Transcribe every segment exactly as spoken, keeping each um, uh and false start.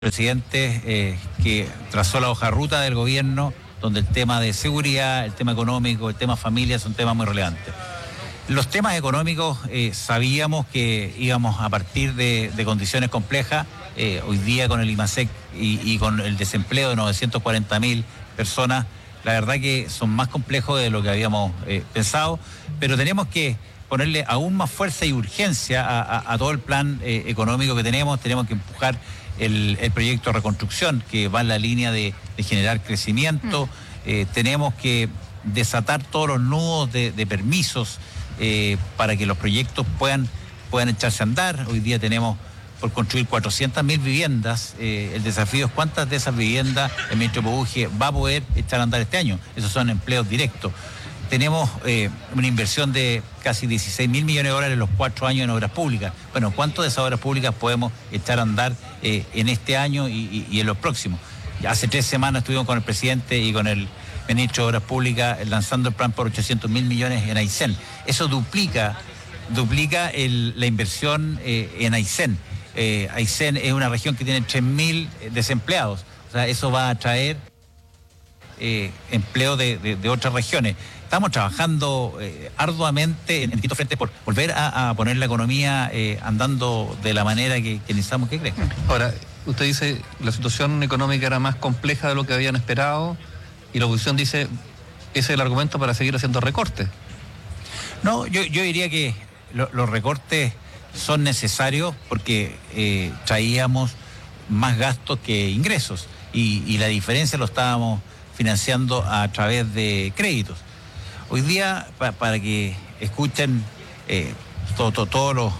presidente eh, que trazó la hoja de ruta del gobierno, donde el tema de seguridad, el tema económico, el tema familia son temas muy relevantes. Los temas económicos eh, sabíamos que íbamos a partir de, de condiciones complejas. Eh, hoy día con el IMASEC y, y con el desempleo de novecientas cuarenta mil personas, la verdad que son más complejos de lo que habíamos eh, pensado, pero tenemos que ponerle aún más fuerza y urgencia a, a, a todo el plan eh, económico que tenemos. Tenemos que empujar el, el proyecto de reconstrucción que va en la línea de, de generar crecimiento. Mm. Eh, tenemos que desatar todos los nudos de, de permisos eh, para que los proyectos puedan, puedan echarse a andar. Hoy día tenemos por construir cuatrocientas mil viviendas. Eh, el desafío es cuántas de esas viviendas el ministro Pouge va a poder echar a andar este año. Esos son empleos directos. Tenemos eh, una inversión de casi dieciséis mil millones de dólares en los cuatro años en obras públicas. Bueno, ¿cuánto de esas obras públicas podemos echar a andar eh, en este año y, y, y en los próximos? Hace tres semanas estuvimos con el presidente y con el ministro de Obras Públicas lanzando el plan por ochocientos mil millones en Aysén. Eso duplica, duplica el, la inversión eh, en Aysén. Eh, Aysén es una región que tiene tres mil desempleados. O sea, eso va a traer eh, empleo de, de, de otras regiones. Estamos trabajando eh, arduamente en distintos frentes por volver a, a poner la economía eh, andando de la manera que, que necesitamos que crezca. Ahora, usted dice la situación económica era más compleja de lo que habían esperado y la oposición dice ese es el argumento para seguir haciendo recortes. No, yo, yo diría que lo, los recortes son necesarios porque eh, traíamos más gastos que ingresos y, y la diferencia lo estábamos financiando a través de créditos. Hoy día, pa, para que escuchen eh, todos todo, todo los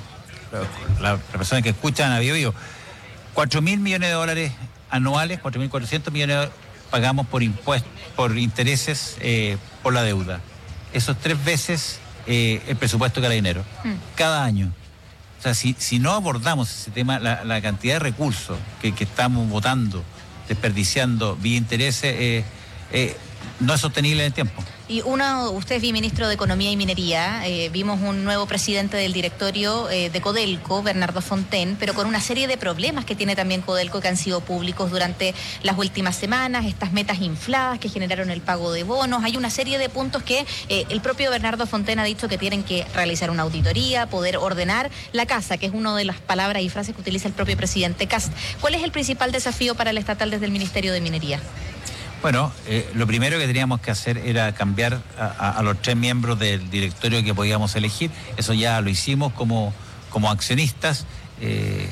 las personas que escuchan a Bio Bio, cuatro mil millones de dólares anuales, cuatro mil cuatrocientos millones de dólares pagamos por impuestos, por intereses eh, por la deuda. Eso es tres veces eh, el presupuesto de Carabineros, mm. cada año. O sea, si, si no abordamos ese tema, la, la cantidad de recursos que, que estamos votando, desperdiciando vía intereses, eh, eh, no es sostenible en el tiempo. Y uno, usted es viceministro de Economía y Minería, eh, vimos un nuevo presidente del directorio eh, de Codelco, Bernardo Fontaine, pero con una serie de problemas que tiene también Codelco que han sido públicos durante las últimas semanas, estas metas infladas que generaron el pago de bonos. Hay una serie de puntos que eh, el propio Bernardo Fontaine ha dicho que tienen que realizar una auditoría, poder ordenar la casa, que es una de las palabras y frases que utiliza el propio presidente Kast. ¿Cuál es el principal desafío para el estatal desde el Ministerio de Minería? Bueno, eh, lo primero que teníamos que hacer era cambiar a, a, a los tres miembros del directorio que podíamos elegir. Eso ya lo hicimos como, como accionistas. Eh,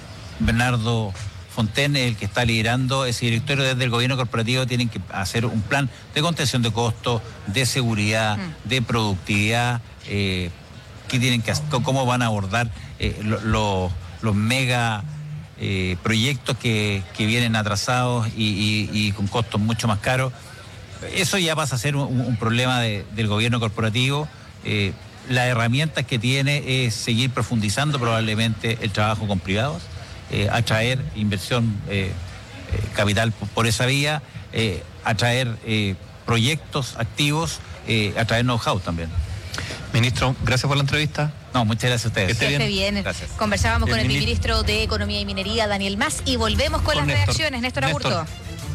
Bernardo Fontaine, el que está liderando ese directorio desde el gobierno corporativo, tienen que hacer un plan de contención de costos, de seguridad, mm. de productividad, eh, qué tienen que hacer, cómo van a abordar eh, lo, lo, los mega Eh, proyectos que, que vienen atrasados y, y, y con costos mucho más caros. Eso ya pasa a ser un, un problema de, del gobierno corporativo. Eh, las herramientas que tiene es seguir profundizando probablemente el trabajo con privados, eh, atraer inversión, eh, eh, capital por, por esa vía, eh, atraer eh, proyectos activos, eh, atraer know-how también. Ministro, gracias por la entrevista. No, muchas gracias a ustedes. Que esté bien. bien. Gracias. Conversábamos bien, con el ministro. ministro de Economía y Minería, Daniel Mas, y volvemos con, con las Néstor. reacciones. Néstor Aburto. Néstor.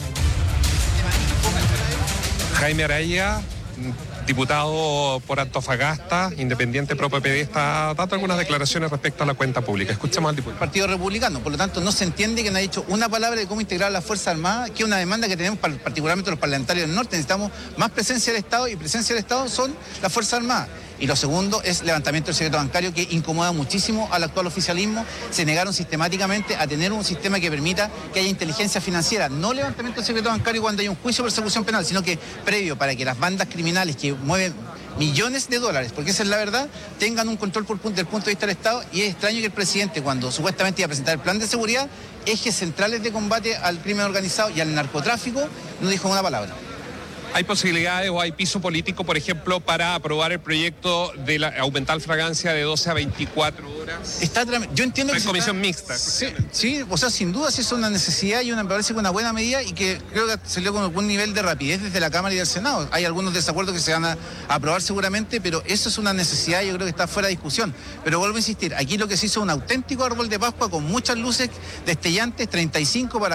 Jaime Araya, diputado por Antofagasta, independiente pro P P D, está dando algunas declaraciones respecto a la cuenta pública. Escuchemos al diputado. Partido Republicano, por lo tanto no se entiende que no ha dicho una palabra de cómo integrar las Fuerzas Armadas, que es una demanda que tenemos particularmente los parlamentarios del norte. Necesitamos más presencia del Estado, y presencia del Estado son las Fuerzas Armadas. Y lo segundo es levantamiento del secreto bancario, que incomoda muchísimo al actual oficialismo. Se negaron sistemáticamente a tener un sistema que permita que haya inteligencia financiera, no levantamiento del secreto bancario cuando hay un juicio de persecución penal, sino que previo, para que las bandas criminales que mueven millones de dólares, porque esa es la verdad, tengan un control por, del punto de vista del Estado. Y es extraño que el presidente, cuando supuestamente iba a presentar el plan de seguridad, ejes centrales de combate al crimen organizado y al narcotráfico, no dijo una palabra. ¿Hay posibilidades o hay piso político, por ejemplo, para aprobar el proyecto de la, aumentar la fragancia de doce a veinticuatro horas? Está, yo entiendo que... Es comisión está, mixta. Sí, sí, o sea, sin duda sí es una necesidad y una, me parece que una buena medida y que creo que salió con algún nivel de rapidez desde la Cámara y del Senado. Hay algunos desacuerdos que se van a, a aprobar seguramente, pero eso es una necesidad, yo creo que está fuera de discusión. Pero vuelvo a insistir, aquí lo que se hizo es un auténtico árbol de Pascua con muchas luces destellantes, treinta y cinco para